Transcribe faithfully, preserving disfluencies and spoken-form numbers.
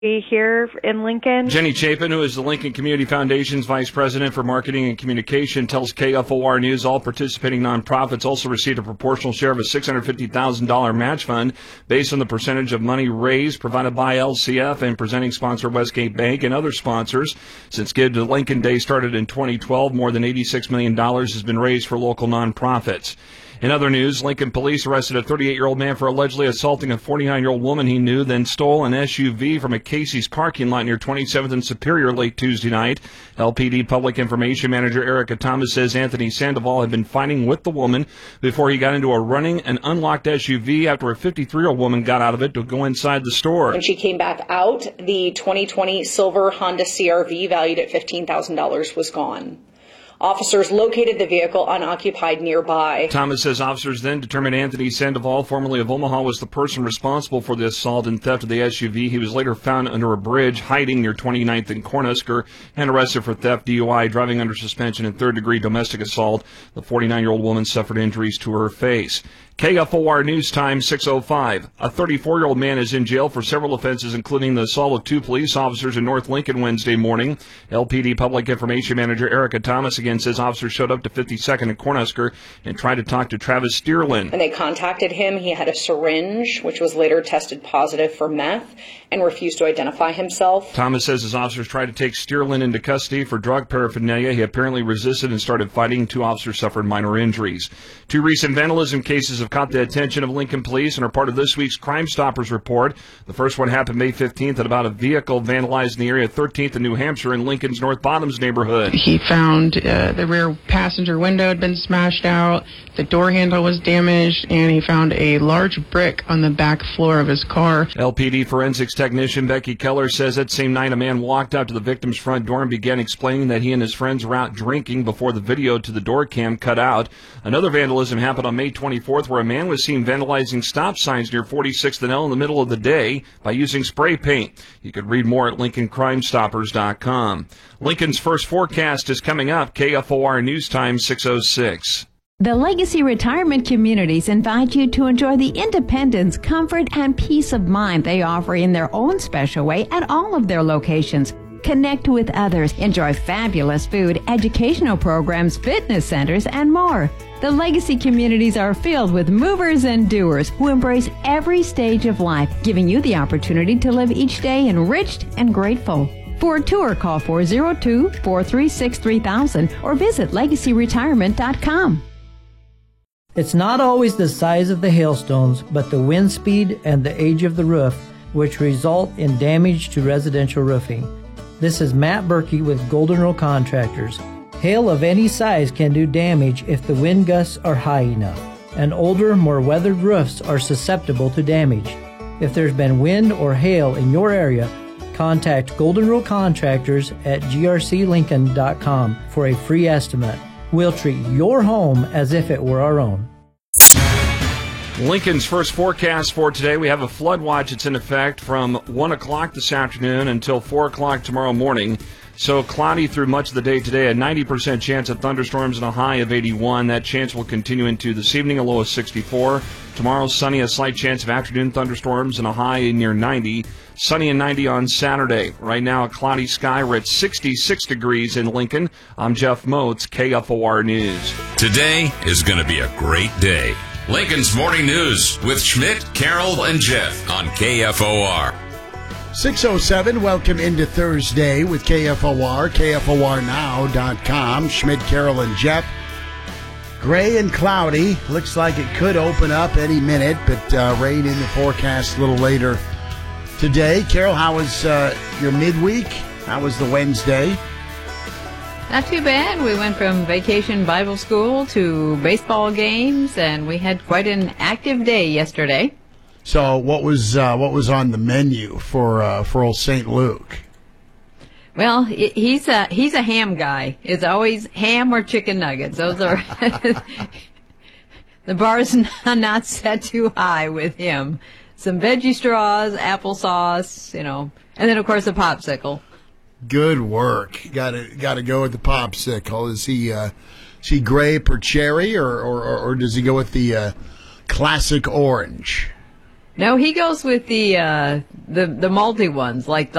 here in Lincoln. Jenny Chapin, who is the Lincoln Community Foundation's Vice President for Marketing and Communication, tells K F O R News all participating nonprofits also received a proportional share of a six hundred fifty thousand dollars match fund based on the percentage of money raised provided by L C F and presenting sponsor Westgate Bank and other sponsors. Since Give to Lincoln Day started in twenty twelve, more than eighty-six million dollars has been raised for local nonprofits. In other news, Lincoln police arrested a thirty-eight-year-old man for allegedly assaulting a forty-nine-year-old woman he knew, then stole an S U V from a Casey's parking lot near twenty-seventh and Superior late Tuesday night. L P D Public Information Manager Erica Thomas says Anthony Sandoval had been fighting with the woman before he got into a running and unlocked S U V after a fifty-three-year-old woman got out of it to go inside the store. When she came back out, the twenty twenty silver Honda C R V valued at fifteen thousand dollars was gone. Officers located the vehicle unoccupied nearby. Thomas says officers then determined Anthony Sandoval, formerly of Omaha, was the person responsible for the assault and theft of the S U V. He was later found under a bridge hiding near twenty-ninth and Cornhusker and arrested for theft, D U I, driving under suspension, and third-degree domestic assault. The forty-nine-year-old woman suffered injuries to her face. K F O R News Time, six oh five. A thirty-four-year-old man is in jail for several offenses, including the assault of two police officers in North Lincoln Wednesday morning. L P D Public Information Manager Erica Thomas again says officers showed up to fifty-second and Cornhusker and tried to talk to Travis Steerlin. When they contacted him, he had a syringe, which was later tested positive for meth, and refused to identify himself. Thomas says his officers tried to take Steerlin into custody for drug paraphernalia. He apparently resisted and started fighting. Two officers suffered minor injuries. Two recent vandalism cases have caught the attention of Lincoln police and are part of this week's Crime Stoppers report. The first one happened May fifteenth at about a vehicle vandalized in the area of thirteenth and New Hampshire in Lincoln's North Bottoms neighborhood. He found uh, the rear passenger window had been smashed out, the door handle was damaged, and he found a large brick on the back floor of his car. L P D forensics technician Becky Keller says that same night a man walked out to the victim's front door and began explaining that he and his friends were out drinking before the video to the door cam cut out. Another vandalism happened on May twenty-fourth where a man was seen vandalizing stop signs near forty-sixth and L in the middle of the day by using spray paint. You could read more at Lincoln Crime Stoppers dot com. Lincoln's first forecast is coming up. K F O R News Time, six oh six. The Legacy Retirement Communities invite you to enjoy the independence, comfort, and peace of mind they offer in their own special way at all of their locations. Connect with others, enjoy fabulous food, educational programs, fitness centers, and more. The Legacy communities are filled with movers and doers who embrace every stage of life, giving you the opportunity to live each day enriched and grateful. For a tour, call four oh two, four three six, three thousand or visit legacy retirement dot com. It's not always the size of the hailstones, but the wind speed and the age of the roof which result in damage to residential roofing. This is Matt Berkey with Golden Rule Contractors. Hail of any size can do damage if the wind gusts are high enough, and older, more weathered roofs are susceptible to damage. If there's been wind or hail in your area, contact Golden Rule Contractors at g r c lincoln dot com for a free estimate. We'll treat your home as if it were our own. Lincoln's first forecast for today. We have a flood watch that's in effect from one o'clock this afternoon until four o'clock tomorrow morning. So cloudy through much of the day today, a ninety percent chance of thunderstorms and a high of eighty-one. That chance will continue into this evening, a low of sixty-four. Tomorrow, sunny, a slight chance of afternoon thunderstorms and a high near ninety. Sunny and ninety on Saturday. Right now, a cloudy sky. We're at sixty-six degrees in Lincoln. I'm Jeff Moats, K F O R News. Today is going to be a great day. Lincoln's Morning News with Schmidt, Carroll, and Jeff on K F O R. six oh seven, welcome into Thursday with K F O R, K F O R now dot com. Schmidt, Carroll, and Jeff. Gray and cloudy. Looks like it could open up any minute, but uh, rain in the forecast a little later today. Carol, how was uh, your midweek? How was the Wednesday? Not too bad. We went from vacation Bible school to baseball games, and we had quite an active day yesterday. So, what was uh, what was on the menu for uh, for old Saint Luke? Well, he's a he's a ham guy. It's always ham or chicken nuggets. Those are the bar's not set too high with him. Some veggie straws, applesauce, you know, and then of course a popsicle. Good work. Got to got to go with the popsicle. Is he uh, is he grape or cherry, or or, or does he go with the uh, classic orange? No, he goes with the uh, the the multi ones, like the